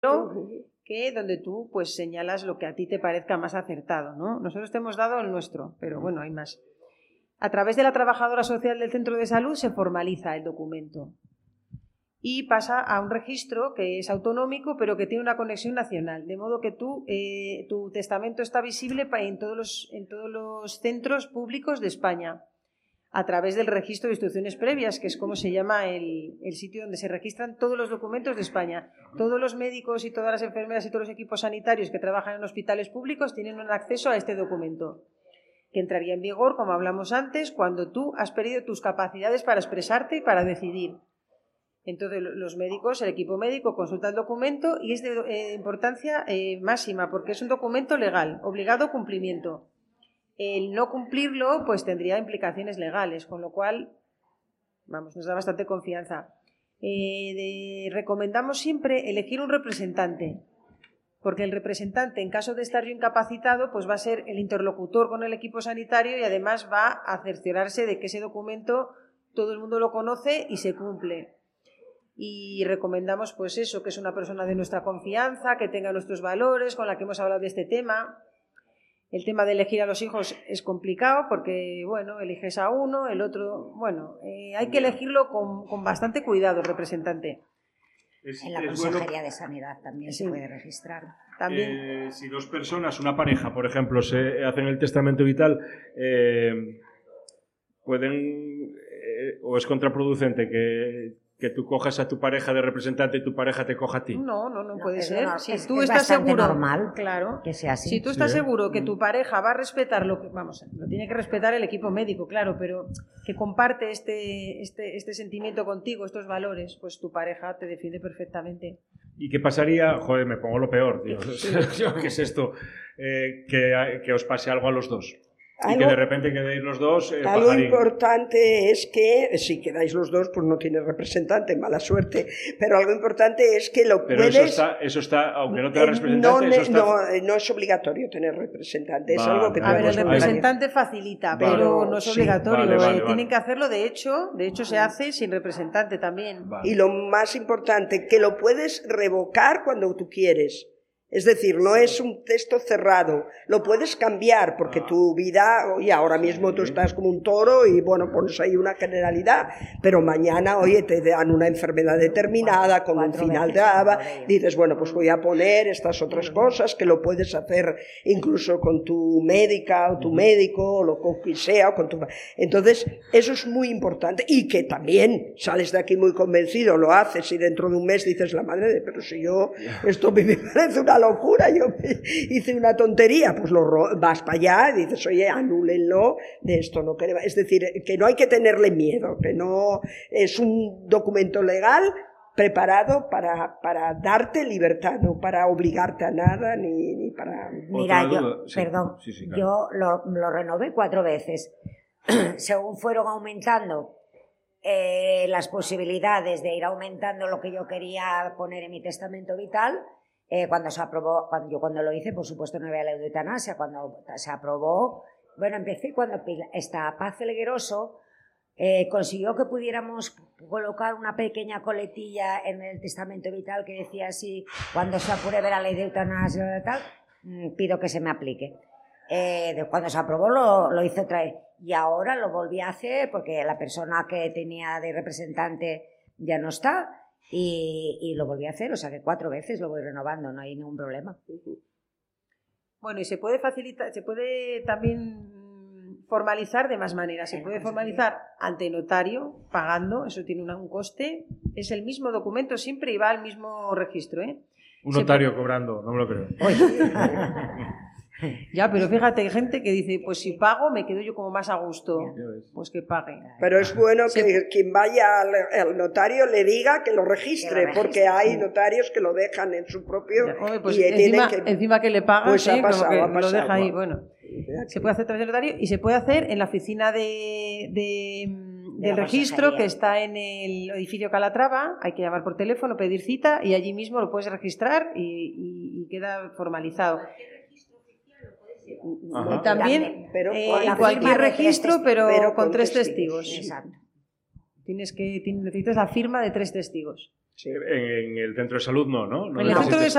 que donde tú pues señalas lo que a ti te parezca más acertado, ¿no? Nosotros te hemos dado el nuestro, pero bueno, hay más. A través de la trabajadora social del centro de salud se formaliza el documento y pasa a un registro que es autonómico pero que tiene una conexión nacional, de modo que tu testamento está visible en todos los centros públicos de España, a través del registro de instrucciones previas, que es como se llama el sitio donde se registran todos los documentos de España. Todos los médicos y todas las enfermeras y todos los equipos sanitarios que trabajan en hospitales públicos tienen un acceso a este documento, que entraría en vigor, como hablamos antes, cuando tú has perdido tus capacidades para expresarte y para decidir. Entonces los médicos, el equipo médico consulta el documento y es de importancia máxima, porque es un documento legal, obligado a cumplimiento. El no cumplirlo pues tendría implicaciones legales, con lo cual, vamos, nos da bastante confianza. Recomendamos siempre elegir un representante, porque el representante, en caso de estar yo incapacitado, pues va a ser el interlocutor con el equipo sanitario y además va a cerciorarse de que ese documento todo el mundo lo conoce y se cumple. Y recomendamos pues eso, que es una persona de nuestra confianza, que tenga nuestros valores, con la que hemos hablado de este tema. El tema de elegir a los hijos es complicado porque, bueno, eliges a uno, el otro... Bueno, hay que elegirlo con bastante cuidado, el representante. En la Consejería de Sanidad también se puede registrar. También. Si dos personas, una pareja, por ejemplo, se hacen el testamento vital, pueden... ¿O es contraproducente que tú cojas a tu pareja de representante y tu pareja te coja a ti? No puede ser. Si es, tú es estás seguro, normal, claro, que sea así. Si tú estás seguro que tu pareja va a respetar lo tiene que respetar el equipo médico, claro, pero que comparte este sentimiento contigo, estos valores, pues tu pareja te defiende perfectamente. ¿Y qué pasaría? Joder, me pongo lo peor, tío. ¿Qué es esto? Que os pase algo a los dos. Y que de repente quedéis los dos algo pajarín. Importante es que si quedáis los dos pues no tienes representante, mala suerte, pero algo importante es que lo pero puedes... eso está aunque no tenga representante, no es obligatorio tener representante, es algo que... A ver, el representante facilita, pero no es obligatorio. Vale. Tienen que hacerlo, de hecho se hace sin representante también. Vale. Y lo más importante, que lo puedes revocar cuando tú quieres. Es decir, no es un texto cerrado, lo puedes cambiar porque tu vida, oye, ahora mismo tú estás como un toro y bueno, pones ahí una generalidad, pero mañana, oye, te dan una enfermedad determinada con un final de dices, bueno, pues voy a poner estas otras cosas que lo puedes hacer incluso con tu médica o tu médico o lo que sea, o con tu... Entonces, eso es muy importante y que también sales de aquí muy convencido, lo haces y dentro de un mes dices, la madre de, pero si yo, esto me parece una locura, yo hice una tontería, pues vas para allá y dices, oye, anúlenlo, de esto no queremos. Es decir, que no hay que tenerle miedo, que no es un documento legal preparado para darte libertad, no para obligarte a nada ni para... Mira, yo, perdón, claro. Yo lo renové 4 veces. Según fueron aumentando las posibilidades de ir aumentando lo que yo quería poner en mi testamento vital, cuando se aprobó, cuando lo hice, por supuesto no había ley de eutanasia, cuando se aprobó, bueno, empecé cuando esta Paz Felgueroso consiguió que pudiéramos colocar una pequeña coletilla en el testamento vital que decía así, cuando se apruebe la ley de eutanasia tal, pido que se me aplique. Cuando se aprobó lo hice otra vez y ahora lo volví a hacer porque la persona que tenía de representante ya no está. Y lo volví a hacer, o sea que 4 veces lo voy renovando, no hay ningún problema. Bueno, y se puede facilitar, se puede también formalizar de más maneras. Se puede formalizar ante notario, pagando, eso tiene un coste. Es el mismo documento siempre y va al mismo registro, ¿eh? Un notario cobrando, no me lo creo. Ya, pero fíjate, hay gente que dice, pues si pago me quedo yo como más a gusto, pues que pague. Pero es bueno que quien vaya al notario le diga que lo registre, porque hay notarios que lo dejan en su propio... Pues y encima que le pagan, pues ha pasado, lo deja ahí, bueno. Se puede hacer a través del notario y se puede hacer en la oficina del registro que está en el edificio Calatrava. Hay que llamar por teléfono, pedir cita y allí mismo lo puedes registrar y queda formalizado. Y también en cualquier registro, pero con 3 testigos. Exacto. Necesitas la firma de 3 testigos. Sí. En el centro de salud no, ¿no? En el centro de